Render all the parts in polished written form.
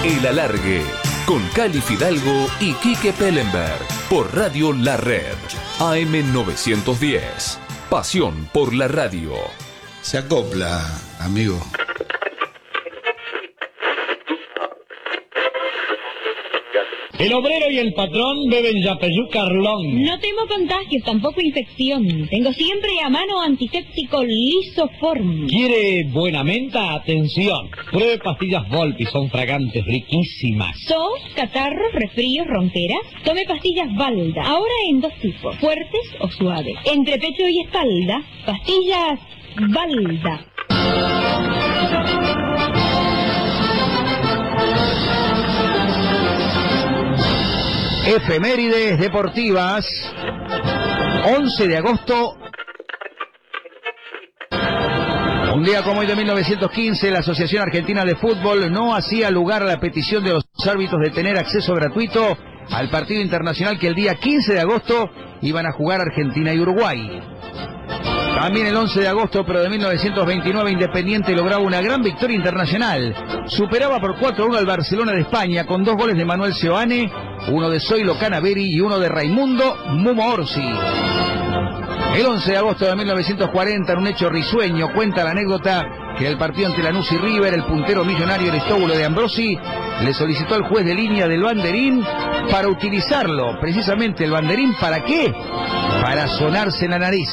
El Alargue, con Cali Fidalgo y Quique Pellenberg, por Radio La Red, AM 910. Pasión por la radio. Se acopla, amigo. El obrero y el patrón beben Yapeyú Carlón. No temo contagios, tampoco infección. Tengo siempre a mano antiséptico Lisoform. ¿Quiere buena menta? Atención. Pruebe pastillas Volpi, son fragantes, riquísimas. Tos, catarros, resfríos, ronqueras. Tome pastillas Valda. Ahora en dos tipos, fuertes o suaves. Entre pecho y espalda, pastillas Valda. Efemérides deportivas. 11 de agosto. Un día como hoy de 1915, la Asociación Argentina de Fútbol no hacía lugar a la petición de los árbitros de tener acceso gratuito al partido internacional que el día 15 de agosto iban a jugar Argentina y Uruguay. También el 11 de agosto, pero de 1929, Independiente lograba una gran victoria internacional. Superaba por 4-1 al Barcelona de España con 2 goles de Manuel Seoane, uno de Zoilo Canaveri y uno de Raimundo Mumo Orsi. El 11 de agosto de 1940, en un hecho risueño, cuenta la anécdota que en el partido entre Lanús y River, el puntero millonario Aristóbulo de Ambrosi le solicitó al juez de línea del banderín para utilizarlo. Precisamente el banderín, ¿para qué? Para sonarse en la nariz.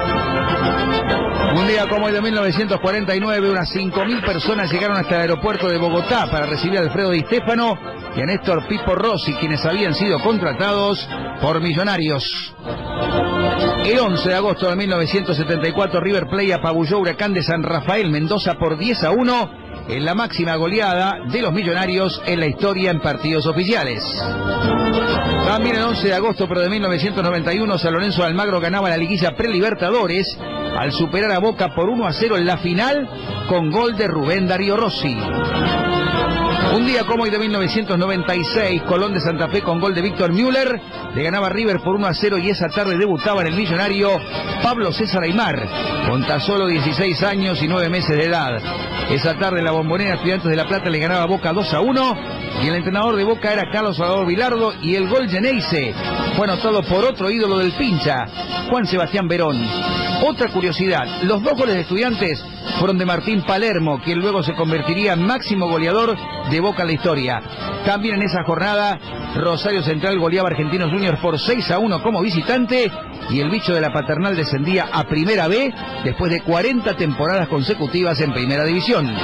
Un día como hoy de 1949, unas 5.000 personas llegaron hasta el aeropuerto de Bogotá para recibir a Alfredo Di Stéfano y a Néstor Pipo Rossi, quienes habían sido contratados por Millonarios. El 11 de agosto de 1974, River Plate apabulló Huracán de San Rafael Mendoza por 10-1 en la máxima goleada de los Millonarios en la historia en partidos oficiales. También el 11 de agosto, pero de 1991, San Lorenzo de Almagro ganaba la liguilla Prelibertadores al superar a Boca por 1-0 en la final con gol de Rubén Darío Rossi. Un día como hoy de 1996, Colón de Santa Fe con gol de Víctor Müller le ganaba a River por 1-0 y esa tarde debutaba en el Millonario Pablo César Aymar, con tan solo 16 años y 9 meses de edad. Esa tarde en la Bombonera, Estudiantes de La Plata le ganaba a Boca 2-1 y el entrenador de Boca era Carlos Salvador Vilardo y el gol Geneise fue anotado por otro ídolo del pincha, Juan Sebastián Verón. Otra curiosidad, los 2 goles de Estudiantes fueron de Martín Palermo, quien luego se convertiría en máximo goleador de Boca en la historia. También en esa jornada, Rosario Central goleaba a Argentinos Juniors por 6-1 como visitante y el bicho de la Paternal descendía a Primera B después de 40 temporadas consecutivas en Primera División.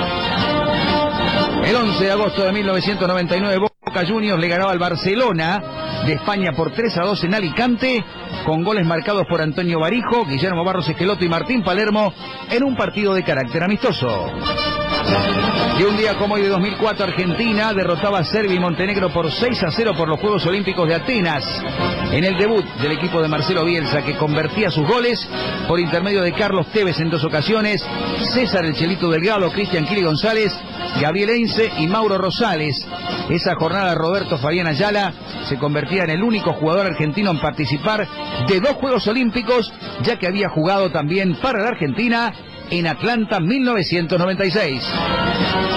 El 11 de agosto de 1999, Boca Juniors le ganaba al Barcelona de España por 3-2 en Alicante, con goles marcados por Antonio Barijo, Guillermo Barros Esqueloto y Martín Palermo en un partido de carácter amistoso. Y un día como hoy de 2004, Argentina derrotaba a Serbia y Montenegro por 6-0 por los Juegos Olímpicos de Atenas, en el debut del equipo de Marcelo Bielsa, que convertía sus goles por intermedio de Carlos Tevez en 2 ocasiones, César el Chelito Delgado, Cristian Kili González, Gabriel Heinze y Mauro Rosales. Esa jornada, Roberto Fabián Ayala se convertía en el único jugador argentino en participar de 2 Juegos Olímpicos, ya que había jugado también para la Argentina en Atlanta 1996.